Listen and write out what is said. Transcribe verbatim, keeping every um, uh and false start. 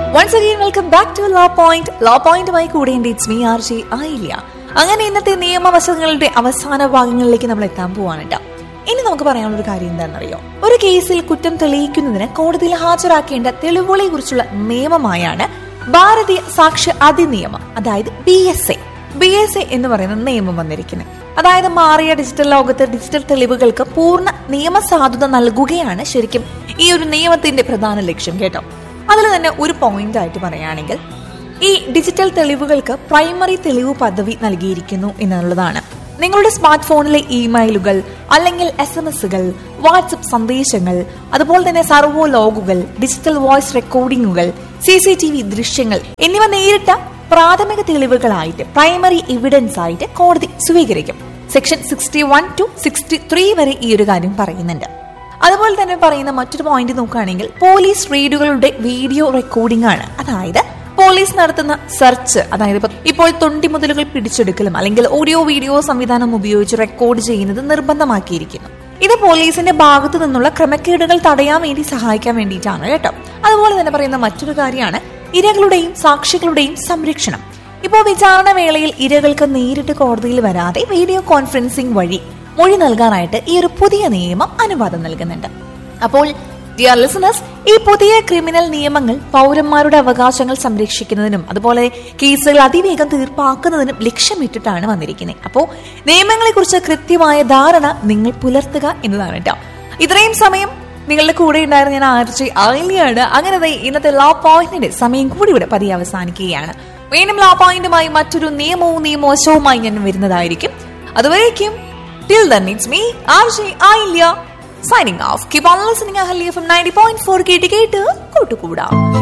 Once again, welcome back to Law Point. Law Point മായി കൂടെ ഉണ്ട് ഇറ്റ്സ് മീ ആർ ജെ ആയില്ല. അങ്ങനെ ഇന്നത്തെ നിയമവശങ്ങളുടെ അവസാന ഭാഗങ്ങളിലേക്ക് നമ്മൾ എത്താൻ പോവാണ് കേട്ടോ. ഇനി നമുക്ക് പറയാനുള്ള ഒരു കാര്യം എന്താണെന്നറിയോ? ഒരു കേസിൽ കുറ്റം തെളിയിക്കുന്നതിന് കോടതിയിൽ ഹാജരാക്കേണ്ട തെളിവുകളെ കുറിച്ചുള്ള നിയമമായാണ് ഭാരതീയ സാക്ഷ്യ അധിനിയമം, അതായത് B S A. B S A എന്ന് പറയുന്ന നിയമം വന്നിരിക്കുന്നത്, അതായത് മാറിയ ഡിജിറ്റൽ ലോകത്ത് ഡിജിറ്റൽ തെളിവുകൾക്ക് പൂർണ്ണ നിയമസാധുത നൽകുകയാണ് ശരിക്കും ഈ ഒരു നിയമത്തിന്റെ പ്രധാന ലക്ഷ്യം കേട്ടോ. അതിൽ തന്നെ ഒരു പോയിന്റ് ആയിട്ട് പറയുകയാണെങ്കിൽ ഈ ഡിജിറ്റൽ തെളിവുകൾക്ക് പ്രൈമറി തെളിവ് പദവി നൽകിയിരിക്കുന്നു എന്നുള്ളതാണ്. നിങ്ങളുടെ സ്മാർട്ട് ഫോണിലെ ഇമെയിലുകൾ അല്ലെങ്കിൽ എസ് എം എസുകൾ, വാട്സപ്പ് സന്ദേശങ്ങൾ, അതുപോലെ തന്നെ servo ലോഗുകൾ, digital voice റെക്കോർഡിംഗുകൾ, C C T V ദൃശ്യങ്ങൾ എന്നിവ നേരിട്ട പ്രാഥമിക തെളിവുകളായിട്ട് പ്രൈമറി എവിഡൻസ് ആയിട്ട് കോടതി സ്വീകരിക്കും. Section sixty one two sixty three വരെ ഈ ഒരു കാര്യം പറയുന്നുണ്ട്. അതുപോലെ തന്നെ പറയുന്ന മറ്റൊരു പോയിന്റ് നോക്കുകയാണെങ്കിൽ പോലീസ് റെയ്ഡുകളുടെ വീഡിയോ റെക്കോർഡിംഗ് ആണ്. അതായത് പോലീസ് നടത്തുന്ന സെർച്ച്, അതായത് ഇപ്പോൾ തൊണ്ടിമുതലുകൾ പിടിച്ചെടുക്കലും അല്ലെങ്കിൽ ഓഡിയോ വീഡിയോ സംവിധാനം ഉപയോഗിച്ച് റെക്കോർഡ് ചെയ്യുന്നത് നിർബന്ധമാക്കിയിരിക്കുന്നു. ഇത് പോലീസിന്റെ ഭാഗത്തു നിന്നുള്ള ക്രമക്കേടുകൾ തടയാൻ വേണ്ടി സഹായിക്കാൻ വേണ്ടിയിട്ടാണ് കേട്ടോ. അതുപോലെ തന്നെ പറയുന്ന മറ്റൊരു കാര്യമാണ് ഇരകളുടെയും സാക്ഷികളുടെയും സംരക്ഷണം. ഇപ്പോൾ വിചാരണ വേളയിൽ ഇരകൾക്ക് നേരിട്ട് കോടതിയിൽ വരാതെ വീഡിയോ കോൺഫറൻസിംഗ് വഴി മൊഴി നൽകാനായിട്ട് ഈ ഒരു പുതിയ നിയമം അനുവാദം നൽകുന്നുണ്ട്. അപ്പോൾ ഡിയർ ലിസണേഴ്സ്, ഈ പുതിയ ക്രിമിനൽ നിയമങ്ങൾ പൗരന്മാരുടെ അവകാശങ്ങൾ സംരക്ഷിക്കുന്നതിനും അതുപോലെ കേസുകൾ അതിവേഗം തീർപ്പാക്കുന്നതിനും ലക്ഷ്യമിട്ടിട്ടാണ് വന്നിരിക്കുന്നത്. അപ്പോൾ നിയമങ്ങളെ കുറിച്ച് കൃത്യമായ ധാരണ നിങ്ങൾ പുലർത്തുക എന്നതാണ് കേട്ടോ. ഇത്രയും സമയം നിങ്ങളുടെ കൂടെ ഉണ്ടായിരുന്ന ഞാൻ ആർജെ ആയില്യാണ്. അങ്ങനെ ഇന്നത്തെ ലോ പോയിന്റിന്റെ സമയം കൂടി ഇവിടെ പതിയെ അവസാനിക്കുകയാണ്. വീണ്ടും ലോ പോയിന്റുമായി മറ്റൊരു നിയമവും നിയമവശവുമായി ഞാൻ വരുന്നതായിരിക്കും. അതുവരേക്കും till then it's me R J Ailya signing off. Keep on listening Ahali F M ninety point four കേട്ട് കേട്ട് കൂട്ടുകൂടാം.